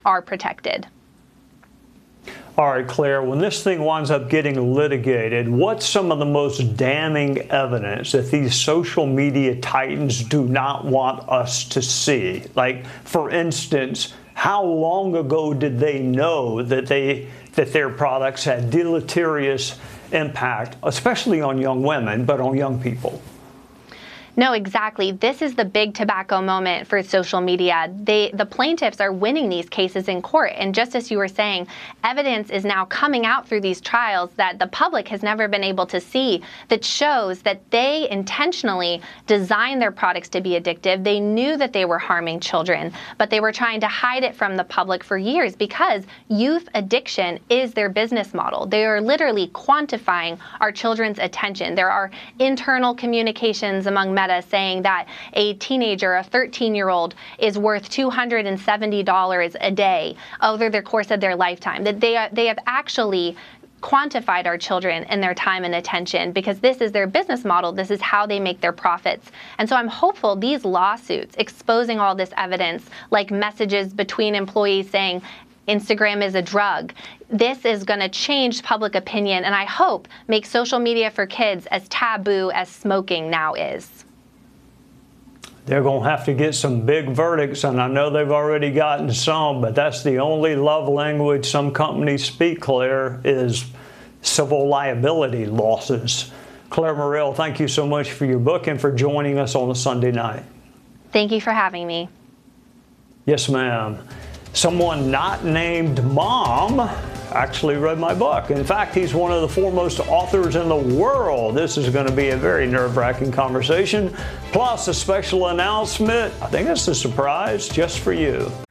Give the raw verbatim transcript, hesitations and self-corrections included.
are protected. All right, Claire, when this thing winds up getting litigated, what's some of the most damning evidence that these social media titans do not want us to see? Like, for instance, how long ago did they know that they that their products had deleterious impact, especially on young women, but on young people? No, exactly. This is the big tobacco moment for social media. They, the plaintiffs are winning these cases in court. And just as you were saying, evidence is now coming out through these trials that the public has never been able to see that shows that they intentionally designed their products to be addictive. They knew that they were harming children, but they were trying to hide it from the public for years because youth addiction is their business model. They are literally quantifying our children's attention. There are internal communications among Meta saying that a teenager, a thirteen-year-old, is worth two hundred seventy dollars a day over the course of their lifetime. That they, they have actually quantified our children and their time and attention because this is their business model. This is how they make their profits. And so I'm hopeful these lawsuits exposing all this evidence, like messages between employees saying Instagram is a drug, this is going to change public opinion and I hope make social media for kids as taboo as smoking now is. They're going to have to get some big verdicts, and I know they've already gotten some, but that's the only love language some companies speak, Claire, is civil liability losses. Claire Morrell, thank you so much for your book and for joining us on a Sunday night. Thank you for having me. Yes, ma'am. Someone not named Mom actually read my book. In fact, he's one of the foremost authors in the world. This is going to be a very nerve-wracking conversation, plus a special announcement. I think it's a surprise just for you.